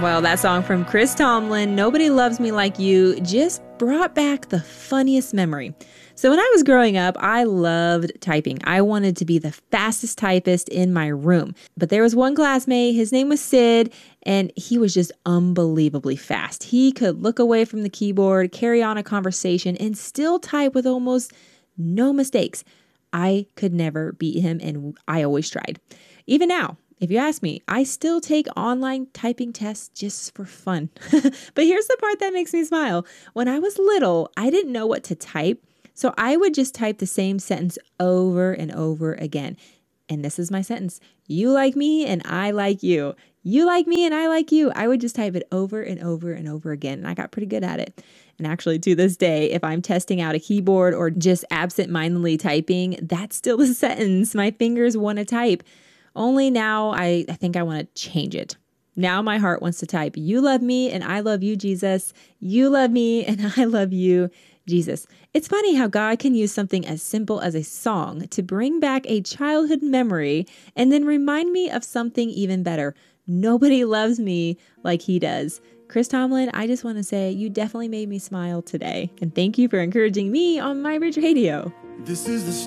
Well, that song from Chris Tomlin, Nobody Loves Me Like You, just brought back the funniest memory. So when I was growing up, I loved typing. I wanted to be the fastest typist in my room. But there was one classmate, his name was Sid, and he was just unbelievably fast. He could look away from the keyboard, carry on a conversation, and still type with almost no mistakes. I could never beat him, and I always tried. Even now, if you ask me, I still take online typing tests just for fun. But here's the part that makes me smile. When I was little, I didn't know what to type, so I would just type the same sentence over and over again. And this is my sentence. You like me and I like you. You like me and I like you. I would just type it over and over and over again, and I got pretty good at it. And actually, to this day, if I'm testing out a keyboard or just absent-mindedly typing, that's still the sentence my fingers want to type. Only now I think I want to change it. Now my heart wants to type, you love me and I love you, Jesus. You love me and I love you, Jesus. It's funny how God can use something as simple as a song to bring back a childhood memory and then remind me of something even better. Nobody loves me like he does. Chris Tomlin, I just want to say you definitely made me smile today. And thank you for encouraging me on My Bridge Radio. This is the